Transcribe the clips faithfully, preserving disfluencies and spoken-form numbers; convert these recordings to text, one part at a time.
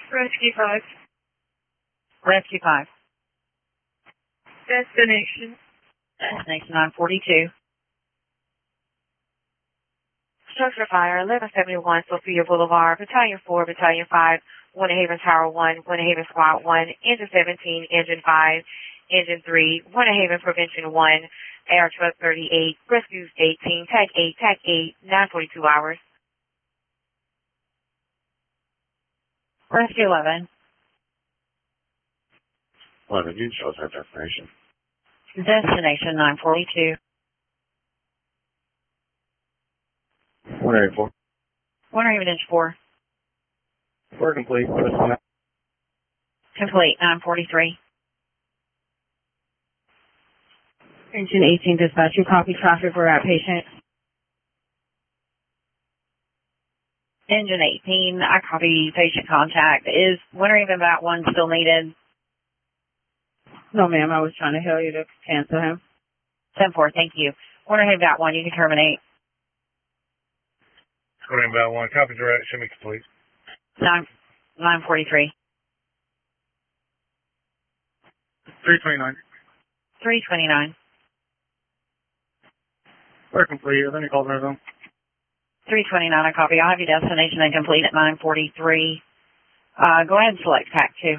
Rescue five. Rescue five. Destination. Destination nine forty-two. Structure fire, eleven seventy-one Sophia Boulevard, Battalion four, Battalion five, Winter Haven Tower one, Winter Haven Squad one, Engine seventeen, Engine five, Engine three, Winter Haven Prevention one, Air Truck thirty-eight, Rescues eighteen, Tag eight, Tag eight, nine forty-two hours. Rescue eleven. eleven, you shows our destination. Destination nine forty-two. Winter Haven four. Winter Haven Inch four. We're complete. Complete nine forty-three. Engine eighteen dispatch, you copy traffic, we're at patient. Engine eighteen, I copy patient contact. Is Winter Haven Bat one still needed? No, ma'am, I was trying to tell you to cancel him. ten four, thank you. Winter Haven Bat one, you can terminate. Winter Haven Bat one, copy direct, should be complete. nine forty-three. three twenty-nine. three twenty-nine. We're complete. Is any calls in our zone? three twenty-nine, I copy. I'll have your destination and complete at nine forty-three. Uh, go ahead and select pack two.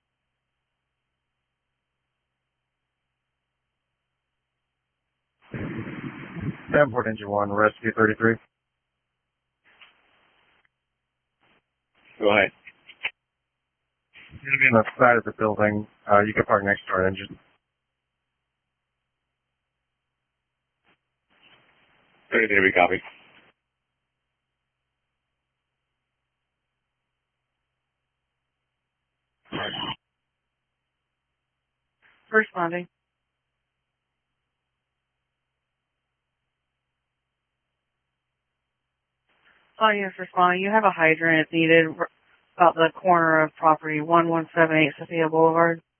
Davenport Engine one, Rescue thirty-three. Go ahead. You're going to be on the side of the building. Uh, you can park next to our engine. thirty-three, we copy. Responding. Oh, yes, responding. You have a hydrant needed about the corner of property one one seven eight Sophia Boulevard.